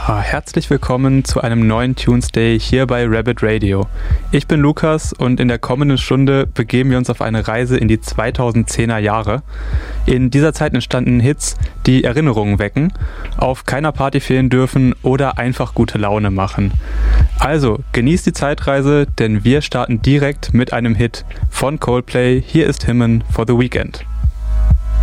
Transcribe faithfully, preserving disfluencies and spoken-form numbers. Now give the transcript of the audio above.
Ja, herzlich willkommen zu einem neuen Tuesday hier bei Rabbit Radio. Ich bin Lukas und in der kommenden Stunde begeben wir uns auf eine Reise in die zweitausendzehner Jahre. In dieser Zeit entstanden Hits, die Erinnerungen wecken, auf keiner Party fehlen dürfen oder einfach gute Laune machen. Also, genießt die Zeitreise, denn wir starten direkt mit einem Hit von Coldplay. Hier ist Hymn for the Weekend.